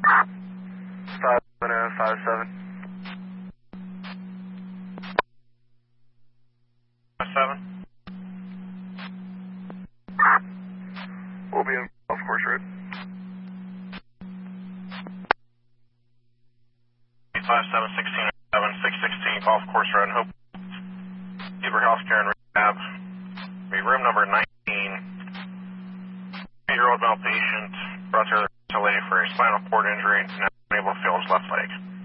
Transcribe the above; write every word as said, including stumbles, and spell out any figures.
five seven five seven. seven. We'll be in golf course road. five seven sixteen seven six sixteen Golf Course Road. Hope Beaver Healthcare and Rehab. Be room number nineteen. Eight-year-old male patient brought to L A for a spinal cord injury and unable to feel his left leg.